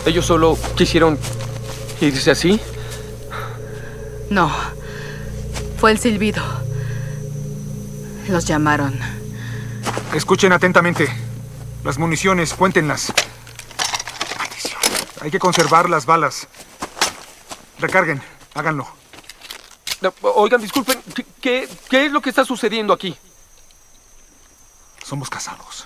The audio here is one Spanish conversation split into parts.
¿Ellos solo quisieron irse así? No. Fue el silbido. Los llamaron. Escuchen atentamente. Las municiones, cuéntenlas. Maldición. Hay que conservar las balas. Recarguen, háganlo. Oigan, disculpen, ¿qué es lo que está sucediendo aquí? Somos casados.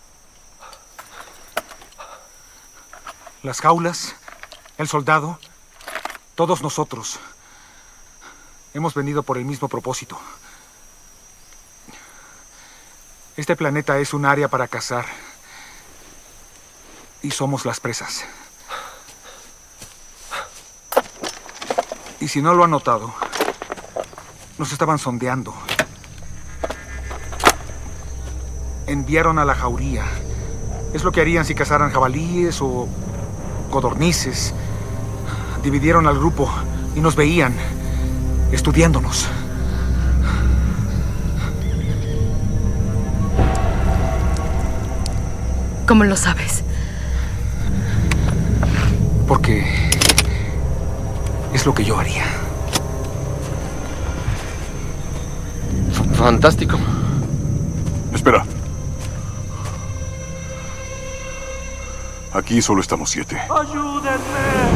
Las jaulas, el soldado, todos nosotros hemos venido por el mismo propósito. Este planeta es un área para cazar. Y somos las presas. Y si no lo han notado, nos estaban sondeando. Enviaron a la jauría. Es lo que harían si cazaran jabalíes o codornices. Dividieron al grupo y nos veían, estudiándonos. ¿Cómo lo sabes? Porque es lo que yo haría. Fantástico. Espera. Aquí solo estamos 7. ¡Ayúdenme!